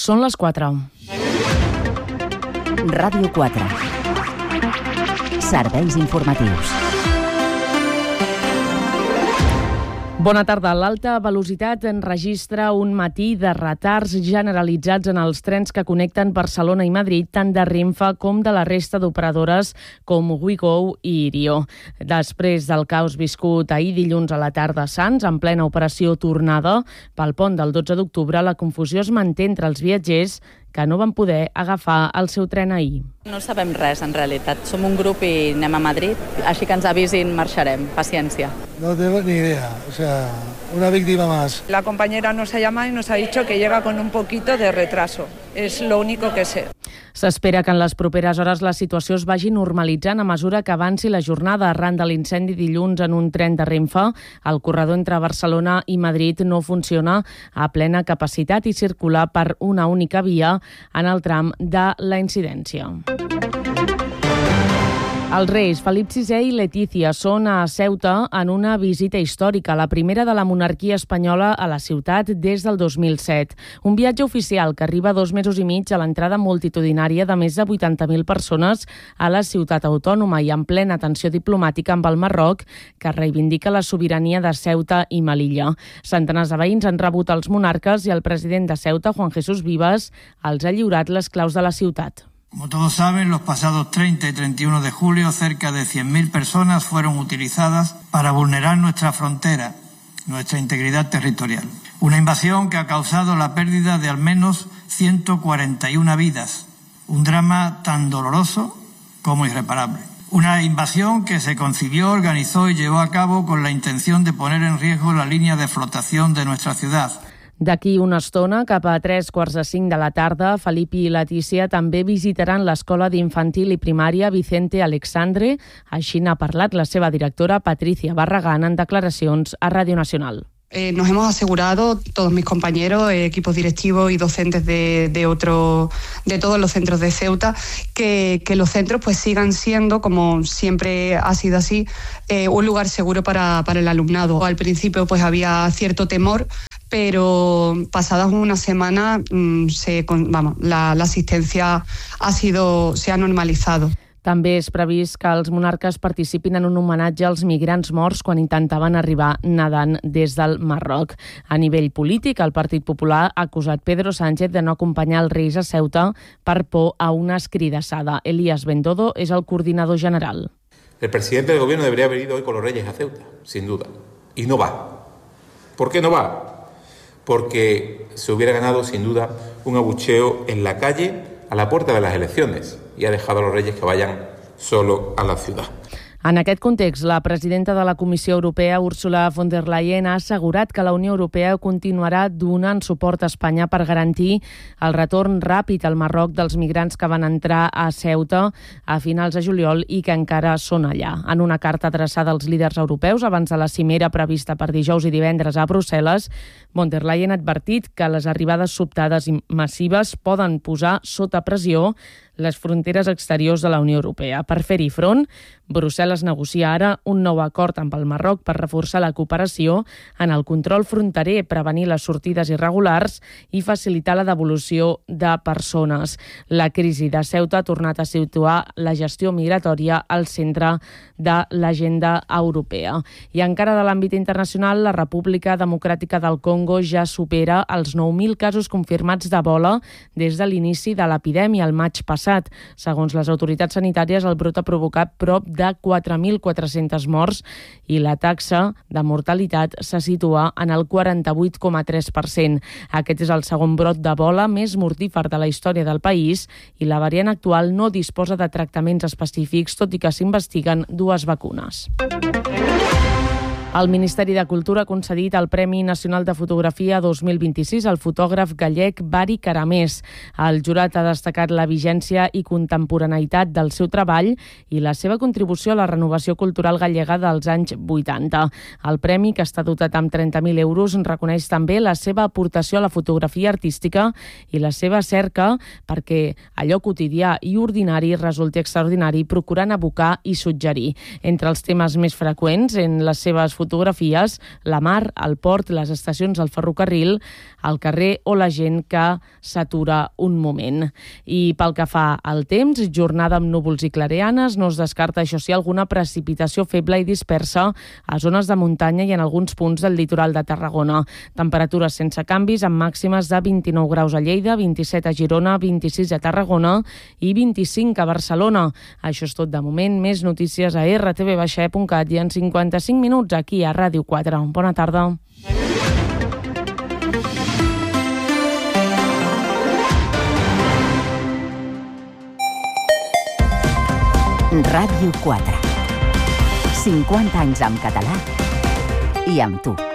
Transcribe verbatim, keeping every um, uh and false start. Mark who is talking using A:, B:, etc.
A: Són les quatre.
B: Ràdio quatre. Serveis informatius.
A: Bona tarda. L'alta velocitat enregistra un matí de retards generalitzats en els trens que connecten Barcelona i Madrid, tant de Renfe com de la resta d'operadores com WeGo i Irio. Després del caos viscut ahir dilluns a la tarda a Sants, en plena operació tornada, pel pont del dotze d'octubre, la confusió es manté entre els viatgers que no van poder agafar el seu tren ahir.
C: No sabem res, en realitat. Som un grup i anem a Madrid, així que ens avisin, marxarem. Paciència.
D: No tengo ni idea, o sea, una víctima más.
E: La compañera nos ha llamado y nos ha dicho que llega con un poquito de retraso. Es lo único que sé.
A: S'espera que en les properes hores la situació es vagi normalitzant a mesura que avanci la jornada. Arran de l'incendi dilluns en un tren de Renfe, el corredor entre Barcelona i Madrid no funciona a plena capacitat i circula per una única via en el tram de la incidència. Els reis Felip sisè i Letícia són a Ceuta en una visita històrica, la primera de la monarquia espanyola a la ciutat des del dos mil set. Un viatge oficial que arriba dos mesos i mig a l'entrada multitudinària de més de vuitanta mil persones a la ciutat autònoma i en plena tensió diplomàtica amb el Marroc, que reivindica la sobirania de Ceuta i Melilla. Centenars de veïns han rebut els monarques i el president de Ceuta, Juan Jesús Vivas, els ha lliurat les claus de la ciutat.
F: Como todos saben, los pasados treinta y treinta y uno de julio, cerca de cien mil personas fueron utilizadas para vulnerar nuestra frontera, nuestra integridad territorial. Una invasión que ha causado la pérdida de al menos ciento cuarenta y una vidas, un drama tan doloroso como irreparable. Una invasión que se concibió, organizó y llevó a cabo con la intención de poner en riesgo la línea de flotación de nuestra ciudad.
A: D'aquí una estona, cap a tres quarts de cinc de la tarda, Felip i Letícia també visitaran l'escola d'infantil i primària Vicente Alexandre. Així n'ha parlat la seva directora, Patricia Barragán, en declaracions a Ràdio Nacional.
G: Eh, nos hemos asegurado, todos mis compañeros, eh, equipos directivos y docentes de, de, otro, de todos los centros de Ceuta, que, que los centros pues sigan siendo, como siempre ha sido así, eh, un lugar seguro para, para el alumnado. Al principio pues había cierto temor, pero pasadas una semana mmm, se, vamos, la, la asistencia ha sido, se ha normalizado.
A: També és previst que els monarques participin en un homenatge als migrants morts quan intentaven arribar nedant des del Marroc. A nivell polític, el Partit Popular ha acusat Pedro Sánchez de no acompanyar els reis a Ceuta per por a una escridassada. Elías Bendodo és el coordinador general.
H: El presidente del gobierno debería haber ido hoy con los reyes a Ceuta, sin duda. Y no va. ¿Por qué no va? Porque se hubiera ganado, sin duda, un abucheo en la calle a la puerta de las elecciones y ha dejado a los reyes que vayan solo a la ciudad.
A: En aquest context, la presidenta de la Comissió Europea, Ursula von der Leyen, ha assegurat que la Unió Europea continuarà donant suport a Espanya per garantir el retorn ràpid al Marroc dels migrants que van entrar a Ceuta a finals de juliol i que encara són allà. En una carta adreçada als líders europeus abans de la cimera prevista per dijous i divendres a Brussel·les, von der Leyen ha advertit que les arribades sobtades i massives poden posar sota pressió les fronteres exteriors de la Unió Europea. Per fer-hi front, Brussel·les negocia ara un nou acord amb el Marroc per reforçar la cooperació en el control fronterer, prevenir les sortides irregulars i facilitar la devolució de persones. La crisi de Ceuta ha tornat a situar la gestió migratòria al centre de l'agenda europea. I encara de l'àmbit internacional, la República Democràtica del Congo ja supera els nou mil casos confirmats d'Ebola des de l'inici de l'epidèmia el maig passat. Segons les autoritats sanitàries, el brot ha provocat prop de quatre mil quatre-cents morts i la taxa de mortalitat se situa en el quaranta-vuit coma tres per cent. Aquest és el segon brot d'Ebola més mortífer de la història del país i la variant actual no disposa de tractaments específics, tot i que s'investiguen dues vacunes. El Ministeri de Cultura ha concedit el Premi Nacional de Fotografia dos mil vint-i-sis al fotògraf gallec Bari Caramés. El jurat ha destacat la vigència i contemporaneïtat del seu treball i la seva contribució a la renovació cultural gallega dels anys vuitanta. El premi, que està dotat amb trenta mil euros, reconeix també la seva aportació a la fotografia artística i la seva cerca perquè allò quotidià i ordinari resulti extraordinari, procurant abocar i suggerir. Entre els temes més freqüents en les seves fotografies fotografies, la mar, el port, les estacions del ferrocarril, el carrer o la gent que s'atura un moment. I pel que fa al temps, jornada amb núvols i clareanes, no es descarta, això sí, alguna precipitació feble i dispersa a zones de muntanya i en alguns punts del litoral de Tarragona. Temperatures sense canvis, amb màximes de vint-i-nou graus a Lleida, vint-i-set a Girona, vint-i-sis a Tarragona i vint-i-cinc a Barcelona. Això és tot de moment. Més notícies a erre te ve baixa e punt cat i en cinquanta-cinc minuts aquí a Ràdio quatre. Bona tarda.
B: Ràdio quatre. cinquanta anys en català i amb tu.